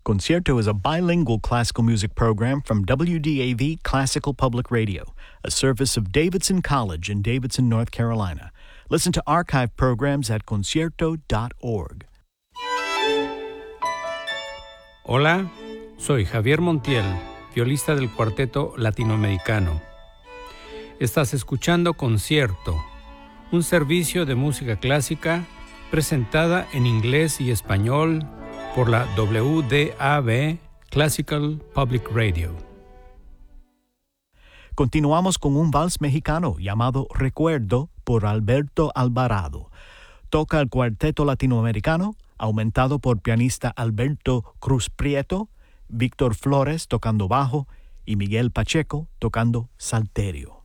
Concierto is a bilingual classical music program from WDAV Classical Public Radio, a service of Davidson College in Davidson, North Carolina. Listen to archive programs at concierto.org. Hola, soy Javier Montiel, violista del Cuarteto Latinoamericano. Estás escuchando Concierto, un servicio de música clásica presentada en inglés y español por la WDAV Classical Public Radio. Continuamos con un vals mexicano llamado Recuerdo por Alberto Alvarado. Toca el Cuarteto Latinoamericano, aumentado por pianista Alberto Cruz Prieto, Víctor Flores tocando bajo y Miguel Pacheco tocando salterio.